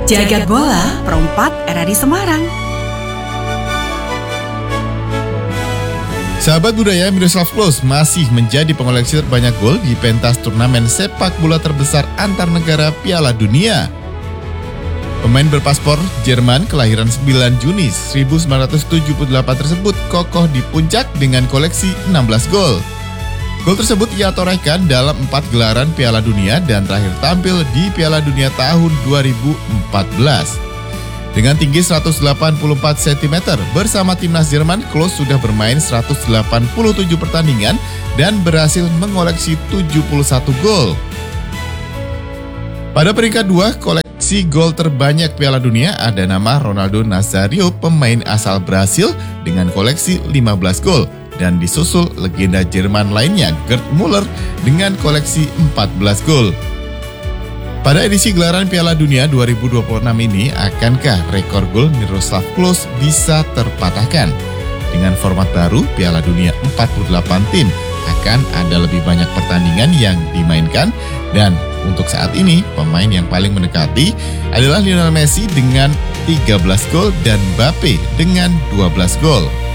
Jagat Bola Perempat RRI Semarang. Sahabat budaya, Miroslav Klose masih menjadi pengoleksi terbanyak gol di pentas turnamen sepak bola terbesar antar negara Piala Dunia. Pemain berpaspor Jerman kelahiran 9 Juni 1978 tersebut kokoh di puncak dengan koleksi 16 gol. Gol tersebut ia torehkan dalam 4 gelaran Piala Dunia dan terakhir tampil di Piala Dunia tahun 2014. Dengan tinggi 184 cm, bersama timnas Jerman, Klose sudah bermain 187 pertandingan dan berhasil mengoleksi 71 gol. Pada peringkat 2, koleksi gol terbanyak Piala Dunia ada nama Ronaldo Nazario, pemain asal Brasil dengan koleksi 15 gol. Dan disusul legenda Jerman lainnya Gerd Müller dengan koleksi 14 gol. Pada edisi gelaran Piala Dunia 2026 ini, akankah rekor gol Miroslav Klose bisa terpatahkan? Dengan format baru Piala Dunia 48 tim, akan ada lebih banyak pertandingan yang dimainkan, dan untuk saat ini pemain yang paling mendekati adalah Lionel Messi dengan 13 gol dan Mbappe dengan 12 gol.